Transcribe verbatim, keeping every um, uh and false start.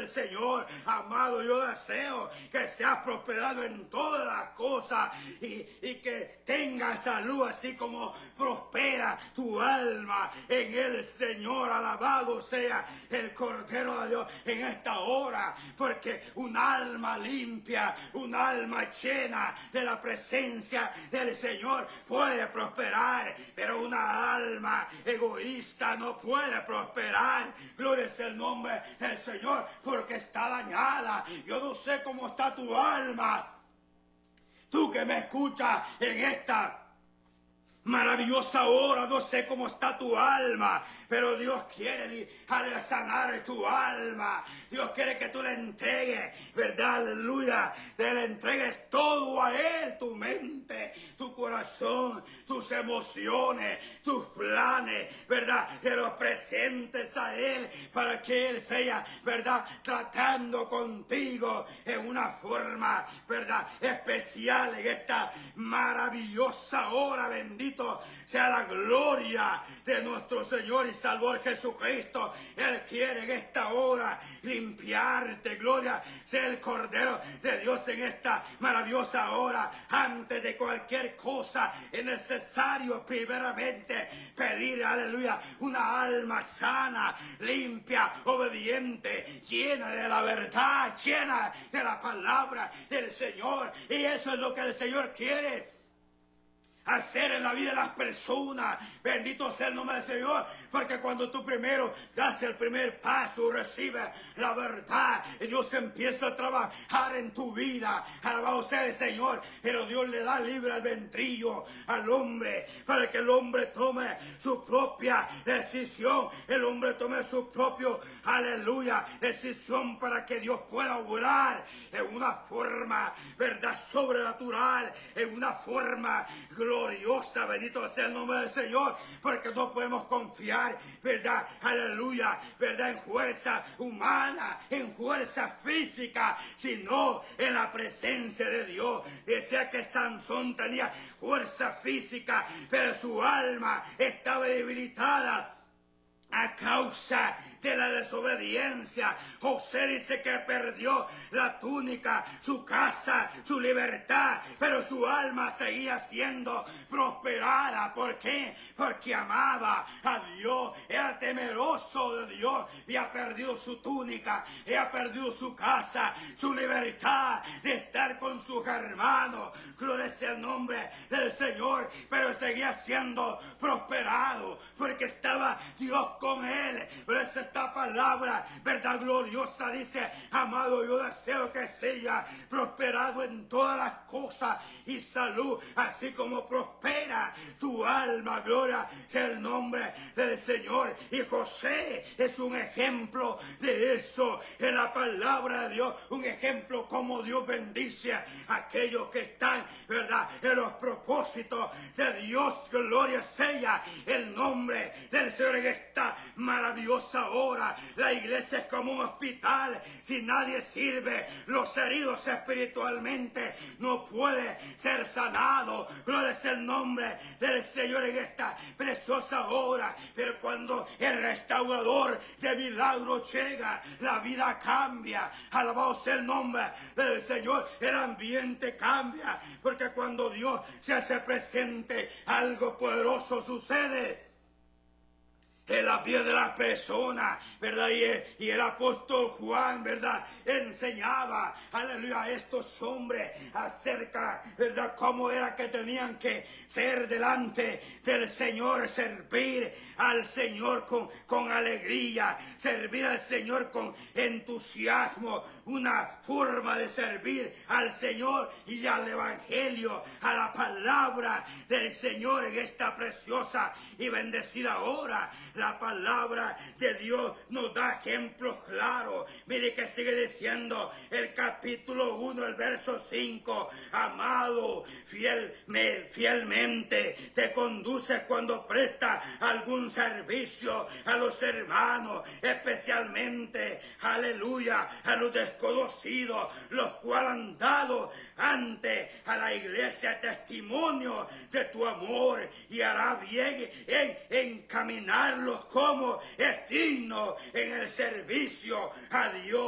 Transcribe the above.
del Señor. Amado, yo deseo que seas prosperado en todas las cosas y, y que tengas salud, así como prospera tu alma en el Señor. Alabado sea el Cordero de Dios en esta hora, porque un alma limpia, un alma llena de la presencia del Señor puede prosperar, pero una alma egoísta no puede prosperar. Gloria es el nombre del Señor, porque está dañada. Yo no sé cómo está tu alma, tú que me escuchas en esta maravillosa hora. No sé cómo está tu alma, pero Dios quiere sanar tu alma. Dios quiere que tú le entregues, ¿verdad? Aleluya. Te le entregues todo a Él, tu mente, tu corazón, tus emociones, tus planes, ¿verdad? Que los presentes a Él para que Él sea, ¿verdad? Tratando contigo en una forma, ¿verdad? Especial en esta maravillosa hora. Bendito sea la gloria de nuestro Señor y Salvador Jesucristo. Él quiere en esta hora limpiarte. Gloria sea el Cordero de Dios en esta maravillosa hora. Antes de cualquier cosa es necesario primeramente pedir, aleluya, una alma sana, limpia, obediente, llena de la verdad, llena de la palabra del Señor. Y eso es lo que el Señor quiere hacer en la vida de las personas. Bendito sea el nombre del Señor, porque cuando tú primero das el primer paso, recibes la verdad y Dios empieza a trabajar en tu vida. Alabado sea el Señor. Pero Dios le da libre albedrío al hombre para que el hombre tome su propia decisión. El hombre tome su propio, aleluya, decisión, para que Dios pueda obrar en una forma, verdad, sobrenatural, en una forma gloriosa. Gloriosa, bendito sea el nombre del Señor, porque no podemos confiar, verdad, aleluya, verdad, en fuerza humana, en fuerza física, sino en la presencia de Dios. Decía que Sansón tenía fuerza física, pero su alma estaba debilitada a causa de la desobediencia. José dice que perdió la túnica, su casa, su libertad, pero su alma seguía siendo prosperada. ¿Por qué? Porque amaba a Dios, era temeroso de Dios, y ha perdido su túnica, y ha perdido su casa, su libertad de estar con sus hermanos. Gloria sea el nombre del Señor, pero seguía siendo prosperado porque estaba Dios con él. Pero es esta palabra, verdad, gloriosa. Dice: amado, yo deseo que sea prosperado en todas las cosas y salud, así como prospera tu alma. Gloria sea el nombre del Señor. Y José es un ejemplo de eso en la palabra de Dios, un ejemplo como Dios bendice a aquellos que están, verdad, en los propósitos de Dios. Gloria sea el nombre del Señor en esta maravillosa hora. La iglesia es como un hospital. Si nadie sirve, los heridos espiritualmente no pueden ser sanados. Gloria es el nombre del Señor en esta preciosa hora. Pero cuando el restaurador de milagros llega, la vida cambia. Alabado sea el nombre del Señor. El ambiente cambia, porque cuando Dios se hace presente, algo poderoso sucede en la vida de las personas, ¿verdad? Y el, y el apóstol Juan, ¿verdad?, enseñaba, aleluya, a estos hombres acerca, ¿verdad?, cómo era que tenían que ser delante del Señor, servir al Señor con, con alegría, servir al Señor con entusiasmo, una forma de servir al Señor y al Evangelio, a la palabra del Señor en esta preciosa y bendecida hora. La palabra de Dios nos da ejemplos claros. Mire que sigue diciendo el capítulo uno, el verso cinco. Amado, fiel, me, fielmente te conduces cuando prestas algún servicio a los hermanos, especialmente, aleluya, a los desconocidos, los cuales han dado ante a la iglesia testimonio de tu amor, y hará bien en encaminarlos como es digno en el servicio a Dios.